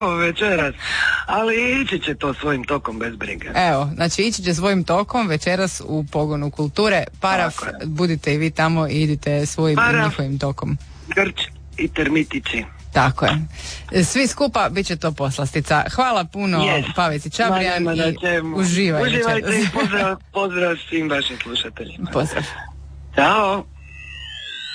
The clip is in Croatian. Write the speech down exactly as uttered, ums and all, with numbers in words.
večeras, ali ići će to svojim tokom bez brige. Evo, znači ići će svojim tokom večeras u pogonu kulture. Paraf, budite i vi tamo i idite svojim Paraf, njihovim tokom. Grč i termitići. Tako je. Svi skupa bit će to poslastica. Hvala puno yes. Pavici Čabrijan i uživaj. Uživajte i pozdrav, pozdrav svim vašim slušateljima. Pozdrav. Ćao.